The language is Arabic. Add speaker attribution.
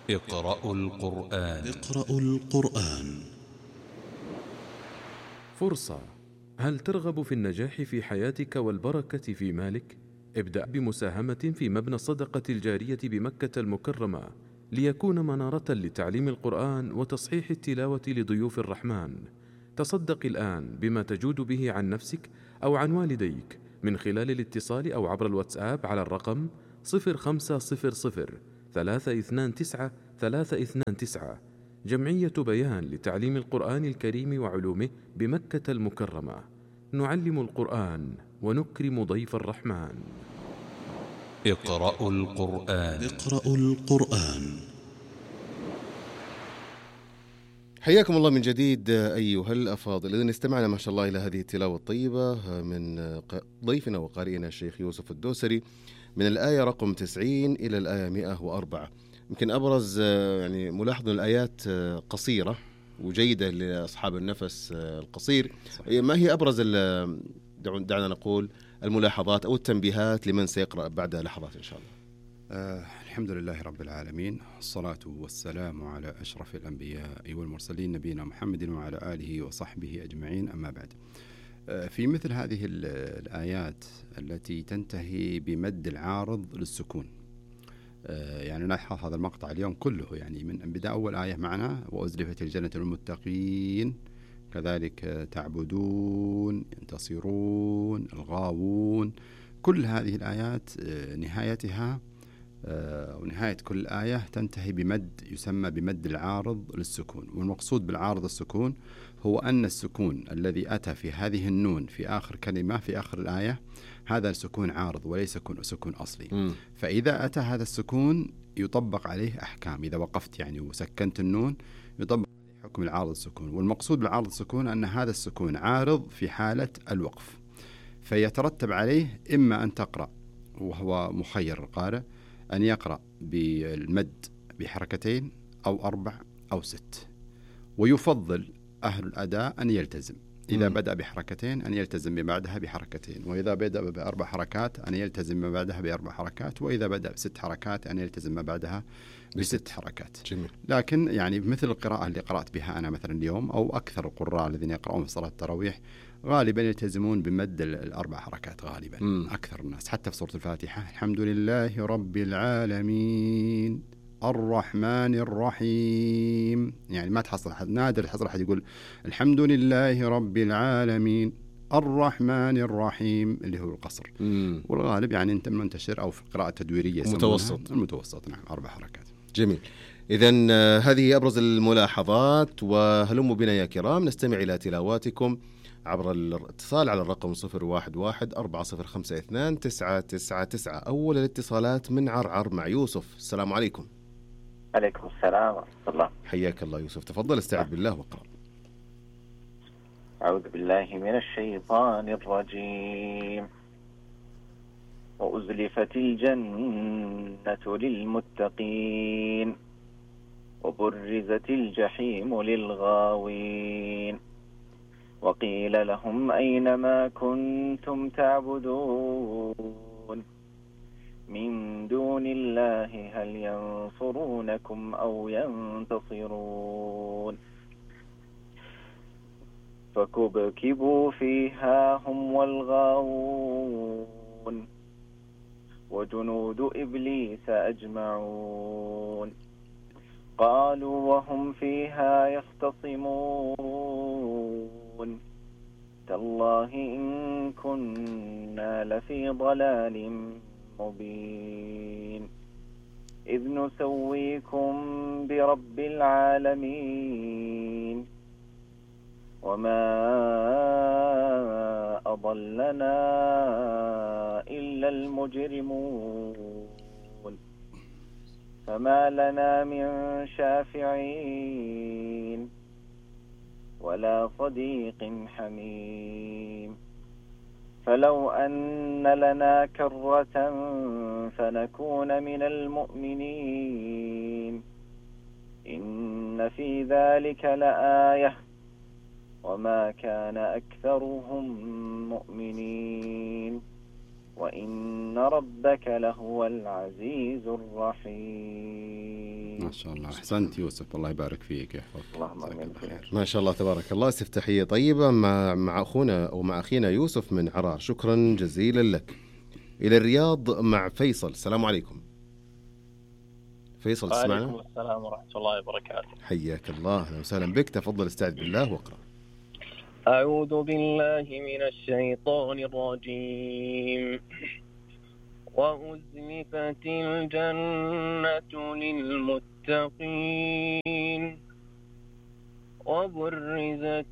Speaker 1: اقرأوا القرآن.
Speaker 2: اقرأوا القرآن.
Speaker 3: فرصة. هل ترغب في النجاح في حياتك والبركة في مالك؟ ابدأ بمساهمة في مبنى الصدقة الجارية بمكة المكرمة ليكون منارة لتعليم القرآن وتصحيح التلاوة لضيوف الرحمن. تصدق الآن بما تجود به عن نفسك أو عن والديك من خلال الاتصال أو عبر الواتساب على الرقم 0500 329 329. جمعية بيان لتعليم القرآن الكريم وعلومه بمكة المكرمة. نعلم القرآن ونكرم ضيف الرحمن.
Speaker 1: اقرأوا القرآن.
Speaker 2: اقرأوا القرآن.
Speaker 4: حياكم الله من جديد أيها الأفاضل. إذن استمعنا ما شاء الله إلى هذه التلاوة الطيبة من ضيفنا وقارئنا الشيخ يوسف الدوسري من الآية رقم 90 إلى الآية 104. يمكن أبرز يعني ملاحظة الآيات قصيرة وجيدة لأصحاب النفس القصير. ما هي أبرز دعنا نقول الملاحظات أو التنبيهات لمن سيقرأ بعد لحظات إن شاء الله؟
Speaker 5: الحمد لله رب العالمين، الصلاة والسلام على أشرف الأنبياء والمرسلين نبينا محمد وعلى آله وصحبه أجمعين، أما بعد. في مثل هذه الآيات التي تنتهي بمد العارض للسكون، يعني نلحظ هذا المقطع اليوم كله، يعني من بداية أول آية معنا وأزلفت الجنة للمتقين، كذلك تعبدون، ينتصرون، الغاوون، كل هذه الآيات نهايتها ونهاية كل آية تنتهي بمد يسمى بمد العارض للسكون. والمقصود بالعارض السكون هو أن السكون الذي أتى في هذه النون في آخر كلمة في آخر الآية هذا السكون عارض وليس سكون أصلي. فإذا أتى هذا السكون يطبق عليه أحكام. إذا وقفت يعني وسكنت النون يطبق عليه حكم العارض السكون. والمقصود بالعارض السكون أن هذا السكون عارض في حالة الوقف، فيترتب عليه إما أن تقرأ، وهو مخير القارئ، أن يقرأ بالمد بحركتين أو 4 أو 6. ويفضل أهل الأداء أن يلتزم إذا بدأ بحركتين أن يلتزم بعدها بحركتين، وإذا بدأ ب4 حركات أن يلتزم ما بعدها ب4 حركات، وإذا بدأ ب6 حركات أن يلتزم ما بعدها ب6 حركات.
Speaker 4: جميل.
Speaker 5: لكن يعني مثل القراءة اللي قرأت بها أنا مثلا اليوم أو أكثر القراء الذين يقرؤون في صلاة التراويح غالبا يلتزمون بمد ال4 حركات غالبا. أكثر الناس حتى في سورة الفاتحة الحمد لله رب العالمين الرحمن الرحيم، يعني ما تحصل حد، نادر تحصل أحد يقول الحمد لله رب العالمين الرحمن الرحيم اللي هو القصر. والغالب يعني أنت منتشر أو في قراءة تدويرية المتوسط. نعم 4 حركات.
Speaker 4: جميل. إذن هذه أبرز الملاحظات، وهلموا بنا يا كرام نستمع إلى تلاواتكم عبر الاتصال على الرقم 011 4052 999. أول الاتصالات من عرعر مع يوسف. السلام عليكم.
Speaker 6: عليكم السلام ورحمة الله.
Speaker 4: حياك الله يوسف، تفضل استعذ بالله واقرأ.
Speaker 6: أعوذ بالله من الشيطان الرجيم. وأزلفت الجنة للمتقين وبرزت الجحيم للغاوين وقيل لهم أين ما كنتم تعبدون من دون الله هل ينصرونكم أو ينتصرون فكبكبوا فيها هم والغاوون وجنود إبليس أجمعون قالوا وهم فيها يختصمون تالله إن كنا لفي ضلال مبين إذ نسويكم برب العالمين وما أضلنا إلا المجرمون فما لنا من شافعين ولا صديق حميم فلو أن لنا كرة فنكون من المؤمنين إن في ذلك لآية وما كان أكثرهم مؤمنين وإن ربك لهو العزيز الرحيم.
Speaker 5: ما شاء الله، أحسنت يوسف، الله يبارك فيك يحفظك.
Speaker 6: اللهم
Speaker 5: جزاك
Speaker 6: آمين.
Speaker 5: الله خير.
Speaker 4: ما شاء الله تبارك الله. استفتاحية طيبة مع أخونا أو مع أخينا يوسف من عرار. شكرا جزيلا لك. إلى الرياض مع فيصل. السلام عليكم فيصل، تسمعنا؟
Speaker 7: وعليكم السلام ورحمة الله وبركاته.
Speaker 4: حياك الله، أهلا وسهلا بك. تفضل استعذ بالله واقرأ.
Speaker 7: أعوذ بالله من الشيطان الرجيم. وأزلفت الجنة للمتقين وبرزت